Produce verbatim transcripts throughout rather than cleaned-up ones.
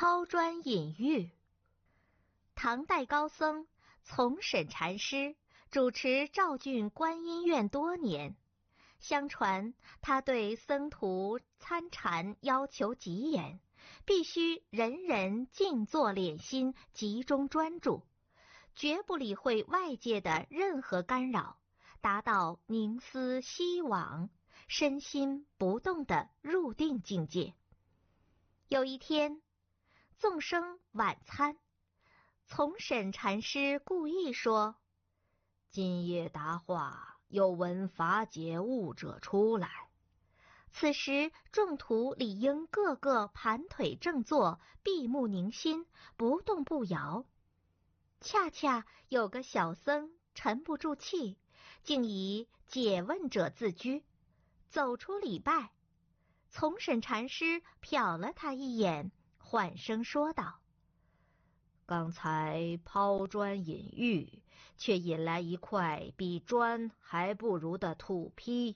抛砖引玉。唐代高僧从审禅师主持赵郡观音院多年，相传他对僧徒参禅要求极严，必须人人静坐敛心，集中专注，绝不理会外界的任何干扰，达到凝思息往，身心不动的入定境界。有一天，众生晚餐，从审禅师故意说：“今夜答话，有闻法解悟者出来。”此时众徒理应个个盘腿正坐，闭目凝心，不动不摇。恰恰有个小僧沉不住气，竟以解问者自居，走出礼拜。从审禅师瞟了他一眼，缓声说道：“刚才抛砖引玉，却引来一块比砖还不如的土坯。”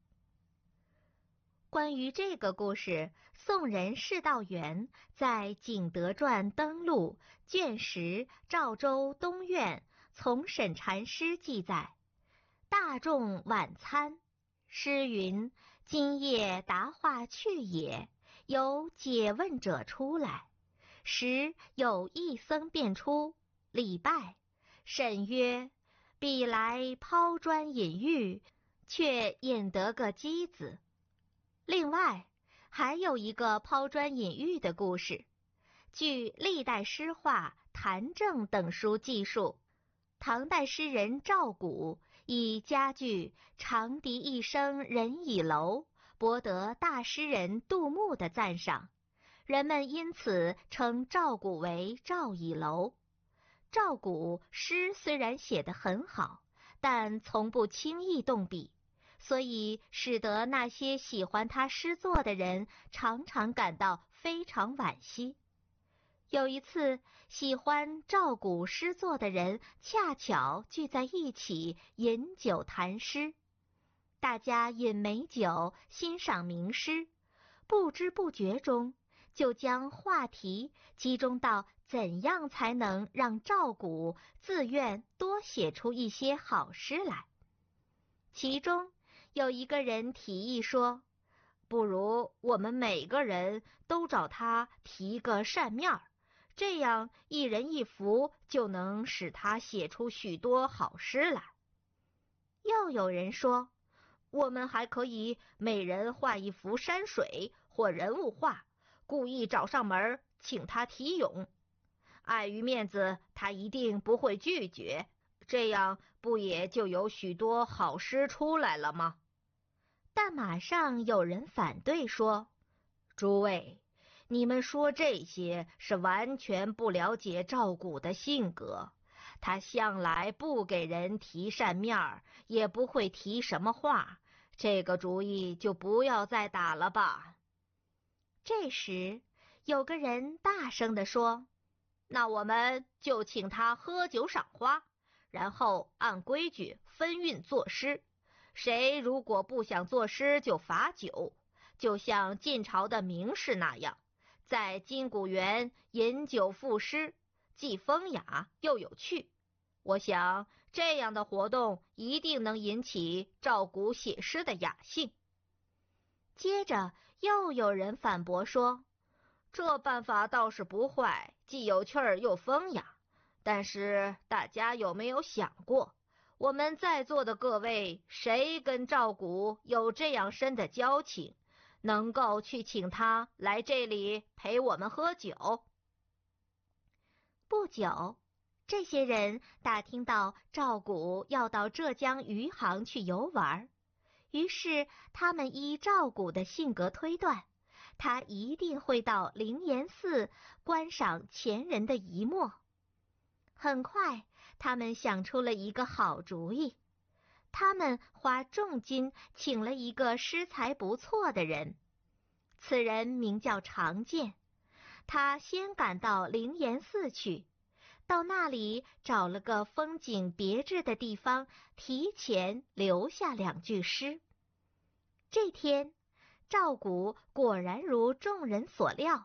关于这个故事，宋人释道元在《景德传登录》卷十赵州东院从审禅师记载：大众晚餐，诗云：“今夜答话去也，有解问者出来。”时有一僧便出，礼拜，审曰：“彼来抛砖引玉，却引得个机子。”另外还有一个抛砖引玉的故事，据历代诗话、谭正等书记述，唐代诗人赵古以佳句“长笛一声人倚楼”博得大诗人杜牧的赞赏，人们因此称赵古为赵倚楼。赵古诗虽然写得很好，但从不轻易动笔，所以使得那些喜欢他诗作的人常常感到非常惋惜。有一次，喜欢赵古诗作的人恰巧聚在一起饮酒谈诗，大家饮美酒，欣赏名诗，不知不觉中就将话题集中到怎样才能让赵古自愿多写出一些好诗来。其中有一个人提议说，不如我们每个人都找他提个扇面儿，这样一人一幅就能使他写出许多好诗来。又有人说，我们还可以每人画一幅山水或人物画，故意找上门请他题咏，碍于面子，他一定不会拒绝，这样不也就有许多好诗出来了吗？但马上有人反对说，诸位，你们说这些是完全不了解赵古的性格，他向来不给人提扇面儿，也不会提什么话，这个主意就不要再打了吧。这时有个人大声地说，那我们就请他喝酒赏花，然后按规矩分韵作诗，谁如果不想作诗就罚酒，就像晋朝的名士那样，在金谷园饮酒赋诗，既风雅又有趣。我想这样的活动一定能引起赵古写诗的雅兴。接着又有人反驳说，这办法倒是不坏，既有趣儿又风雅，但是大家有没有想过，我们在座的各位，谁跟赵古有这样深的交情，能够去请他来这里陪我们喝酒？不久，这些人打听到赵古要到浙江余杭去游玩，于是他们依赵古的性格推断，他一定会到灵岩寺观赏前人的遗墨。很快，他们想出了一个好主意，他们花重金请了一个诗才不错的人，此人名叫常建。他先赶到灵岩寺去，到那里找了个风景别致的地方，提前留下两句诗。这天，赵古果然如众人所料，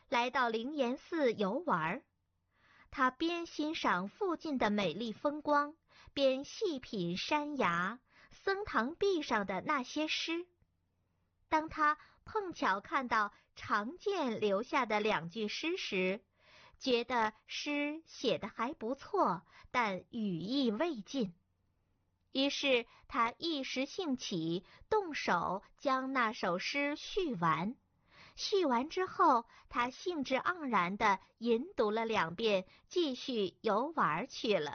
来到灵岩寺游玩。他边欣赏附近的美丽风光，边细品山崖、僧堂壁上的那些诗。当他碰巧看到常见留下的两句诗时，觉得诗写得还不错，但语意未尽。于是他一时兴起，动手将那首诗续完。续完之后，他兴致盎然地吟读了两遍，继续游玩去了。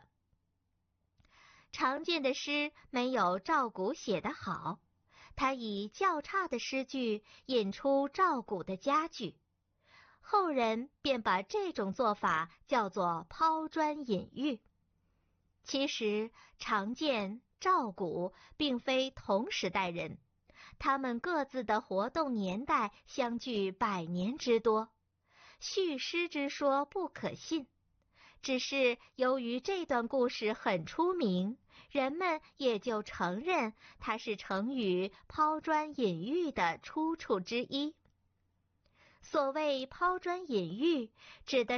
常见的诗没有赵古写得好，他以较差的诗句引出赵古的佳句，后人便把这种做法叫做抛砖引玉。其实常见、赵古并非同时代人，他们各自的活动年代相距百年之多，续诗之说不可信。只是由于这段故事很出名，人们也就承认它是成语抛砖引玉的出处之一。所谓抛砖引玉，指的